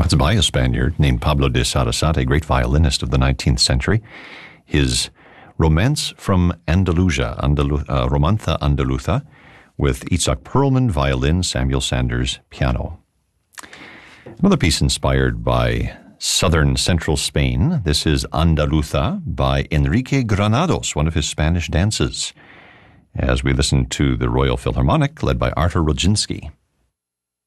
That's by a Spaniard named Pablo de Sarasate, great violinist of the 19th century. His Romance from Andalusia, Romanza Andaluza, with Itzhak Perlman, violin, Samuel Sanders, piano. Another piece inspired by southern central Spain. This is Andaluza by Enrique Granados, one of his Spanish dances, as we listen to the Royal Philharmonic led by Artur Rudzinski.